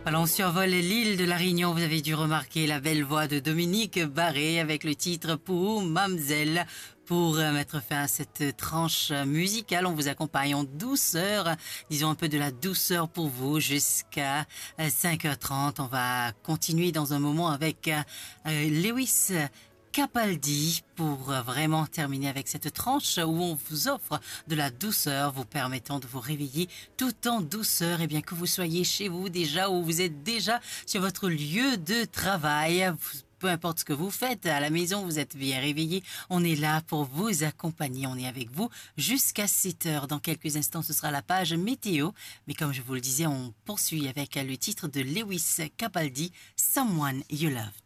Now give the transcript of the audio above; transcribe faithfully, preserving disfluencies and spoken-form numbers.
Voilà, on survole l'île de la Réunion. Vous avez dû remarquer la belle voix de Dominique Barré avec le titre Pour Mamzelle. Pour mettre fin à cette tranche musicale, on vous accompagne en douceur, disons un peu de la douceur pour vous jusqu'à cinq heures trente. On va continuer dans un moment avec Lewis Capaldi pour vraiment terminer avec cette tranche où on vous offre de la douceur, vous permettant de vous réveiller tout en douceur, et bien que vous soyez chez vous déjà ou vous êtes déjà sur votre lieu de travail. Peu importe ce que vous faites, à la maison, vous êtes bien réveillé. On est là pour vous accompagner. On est avec vous jusqu'à sept heures. Dans quelques instants, ce sera la page météo. Mais comme je vous le disais, on poursuit avec le titre de Lewis Capaldi, Someone You Loved.